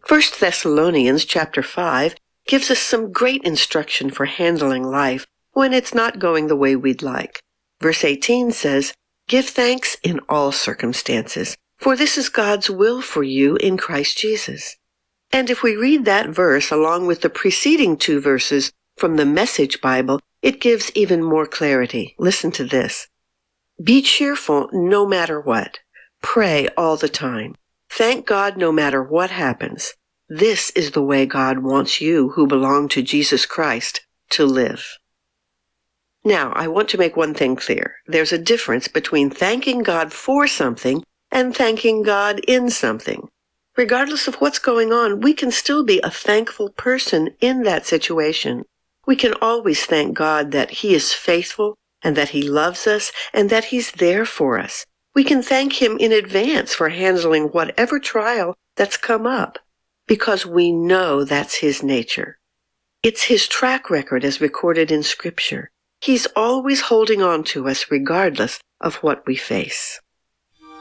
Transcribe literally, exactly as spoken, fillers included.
First Thessalonians chapter five gives us some great instruction for handling life when it's not going the way we'd like. Verse eighteen says, "Give thanks in all circumstances, for this is God's will for you in Christ Jesus." And if we read that verse along with the preceding two verses from the Message Bible, it gives even more clarity. Listen to this. "Be cheerful no matter what. Pray all the time. Thank God no matter what happens. This is the way God wants you who belong to Jesus Christ to live." Now, I want to make one thing clear. There's a difference between thanking God for something and thanking God in something. Regardless of what's going on, we can still be a thankful person in that situation. We can always thank God that He is faithful and that He loves us and that He's there for us. We can thank Him in advance for handling whatever trial that's come up, because we know that's His nature. It's His track record as recorded in Scripture. He's always holding on to us regardless of what we face.